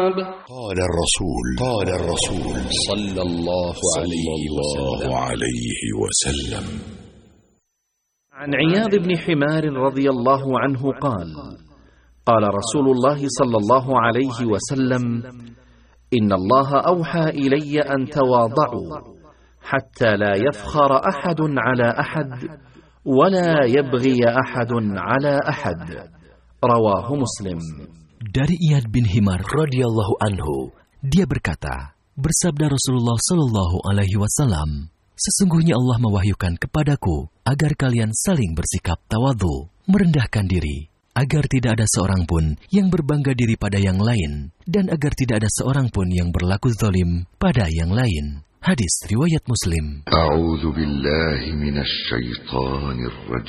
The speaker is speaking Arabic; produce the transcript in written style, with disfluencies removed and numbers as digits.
قال الرسول صلى الله عليه وسلم عن عياض بن حمار رضي الله عنه قال: قال رسول الله صلى الله عليه وسلم: إن الله أوحى إلي أن تواضعوا حتى لا يفخر أحد على أحد ولا يبغي أحد على أحد. رواه مسلم. Dari Iyad bin Himar radhiyallahu anhu, dia berkata, bersabda Rasulullah sallallahu alaihi wasallam, sesungguhnya Allah mewahyukan kepadaku agar kalian saling bersikap tawadhu, merendahkan diri, agar tidak ada seorang pun yang berbangga diri pada yang lain, dan agar tidak ada seorang pun yang berlaku zalim pada yang lain. Hadis riwayat Muslim. A'udzu billahi minasy syaithanir rajim.